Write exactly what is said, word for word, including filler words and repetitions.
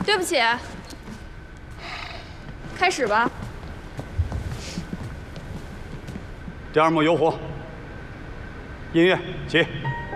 对不起，开始吧。 第二幕有火，音乐起。